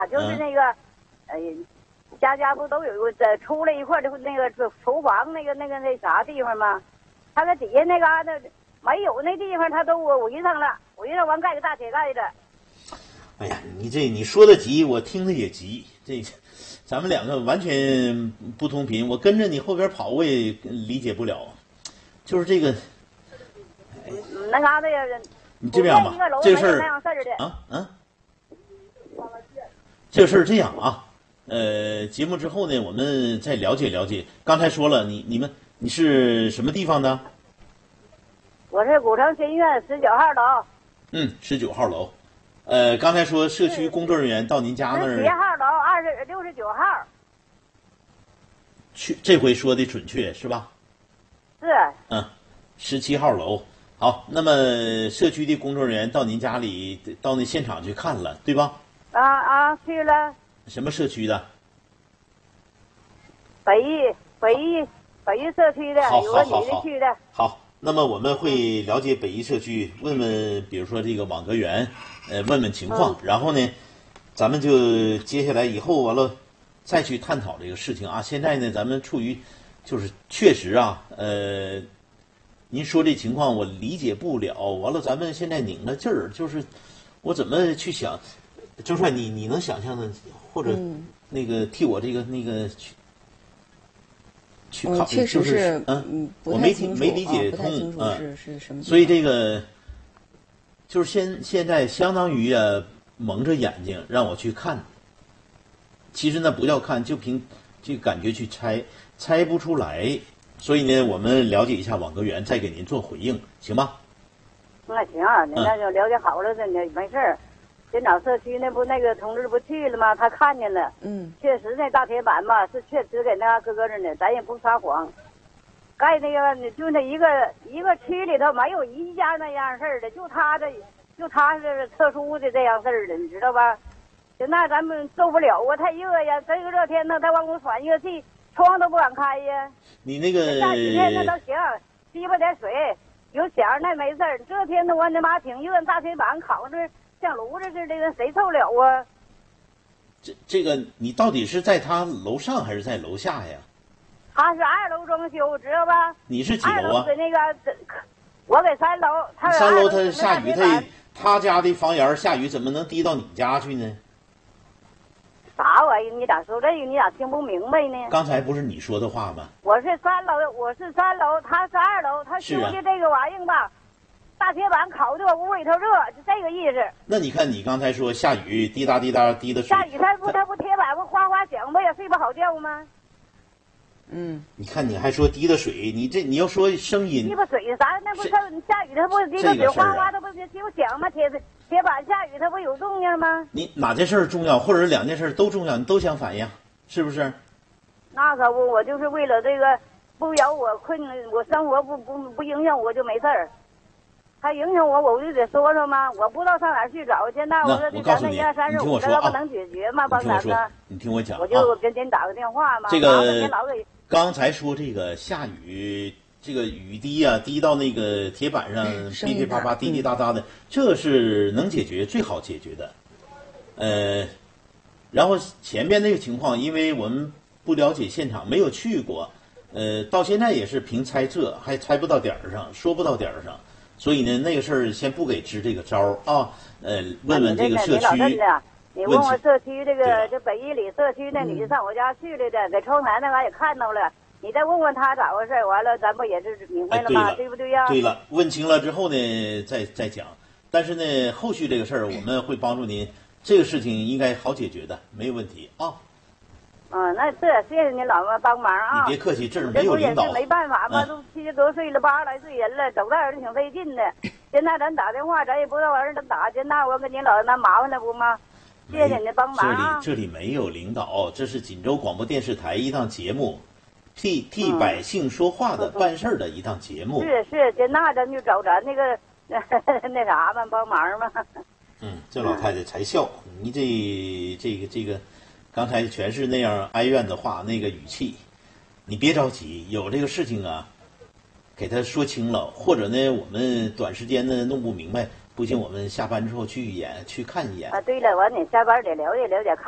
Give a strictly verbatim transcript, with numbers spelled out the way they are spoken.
就是那个，呃，家家不都有个在出来一块的那个厨房那个那个那啥地方吗？他在底下那嘎达没有那地方，他都围上了，围上完盖个大铁盖子。 哎呀，你这你说的急，我听着也急。这咱们两个完全不同频，我跟着你后边跑，我也理解不了。就是这个， 嗯，那嘎达呀， 你这样吧，这个事儿啊啊，这个事儿这样啊，呃，节目之后呢，我们再了解了解。刚才说了，你你们你是什么地方的？ 我是古城新苑十九号楼。 嗯，十九号楼。呃，刚才说社区工作人员到您家那儿。 十七号楼二十六十九号。 去，这回说的准确是吧？ 是。 嗯，十七号楼。好，那么社区的工作人员到您家里，到那现场去看了，对吧？ 啊啊，去了。 什么社区的？ 北一北一北一社区的，有个女的去的。 好，那么我们会了解北一社区，问问，比如说这个网格员，呃，问问情况， 嗯、 然后呢，咱们就接下来以后完了再去探讨这个事情啊。现在呢，咱们处于就是确实啊，呃。您说这情况我理解不了，完了咱们现在拧着劲儿，就是我怎么去想，周帅，你你能想象的，或者那个替我这个那个去去考虑， 确实是嗯，我没听没理解通， 嗯，是是什么？ 所以这个就是现现在相当于啊蒙着眼睛让我去看，其实那不叫看，就凭这个感觉去猜，猜不出来。所以呢，我们了解一下网格员，再给您做回应，行吗？ 那行，那就了解好了，那没事儿。先找社区那不那个同志不去了吗？他看见了， 嗯， 确实那大铁板吧是确实给那搁着呢，咱也不撒谎。盖那个就那一个一个区里头没有一家那样事儿的，就他的就他是特殊的这样事儿的，你知道吧？就那咱们受不了啊，太热呀！这个热天呢，他往屋喘热气。窗都不敢开呀！ 你那个下雨天那都行，滴吧点水，有响那没事儿。这天呢，我他妈挺热，大铁板烤着像炉子似的，谁受了啊？ 这这个你到底是在他楼上还是在楼下呀？ 他是二楼装修，知道吧？ 你是几楼啊？ 二楼给那个，我给三楼。他三楼他下雨，他他家的房檐下雨怎么能滴到你家去呢？ 啥玩意儿？你咋说这个？你咋听不明白呢？ 刚才不是你说的话吗？ 我是三楼，我是三楼，他是二楼，他修的这个玩意儿吧，啊、大铁板烤的我屋里头热，就这个意思。 那你看，你刚才说下雨滴答滴答滴的水， 下雨他不他不铁板不哗哗响，不也睡不好觉吗？ 嗯， 你看你还说滴的水，你这你要说声音， 滴吧水啥？那不是下雨它不滴的水哗哗，它不就就响吗？铁铁板下雨它不有重量吗？ 你哪件事重要，或者是两件事都重要，你都想反映，是不是？ 那可不，我就是为了这个，不扰我困，我生活不不不影响我就没事儿。他影响我，我就得说说嘛。我不知道上哪儿去找。现在我说这咱那一二三四五，这不能解决吗？帮咱们。 你听我讲， 我就给您打个电话嘛。 这个刚才说这个下雨，这个雨滴啊，滴到那个铁板上，噼噼啪啪，滴滴答答的，这是能解决，最好解决的。呃，然后前边那个情况，因为我们不了解现场，没有去过，呃，到现在也是凭猜测，还猜不到点儿上，说不到点儿上。所以呢，那个事儿先不给支这个招儿啊，呃，问问这个社区。 你问我社区这个这北一里社区那女的上我家去来的，在窗台那俺也看到了。你再问问她咋回事，完了咱不也是明白了吗？ 哎、对, 对不对呀？ 对了，问清了之后呢，再再讲。但是呢，后续这个事儿我们会帮助您，这个事情应该好解决的，没有问题啊。 嗯，那是谢谢您老妈帮忙啊！ 你别客气，这儿没有领导。 这不也是没办法嘛，都七十多岁了，八十来岁人了，走道儿都挺费劲的。现在咱打电话，咱也不知道往哪打，现在我跟您老那麻烦了不吗？谢谢您帮忙啊！ 这里这里没有领导，这是锦州广播电视台一档节目，替替百姓说话的、办事儿的一档节目。 是是，现在咱就找咱那个那啥嘛，帮忙嘛。 嗯，这老太太才笑，你这这个这个。刚才全是那样哀怨的话，那个语气，你别着急，有这个事情啊，给他说清了，或者呢，我们短时间呢弄不明白，不行，我们下班之后去一眼去看一眼。 啊，对了，完你下班得了解了解看。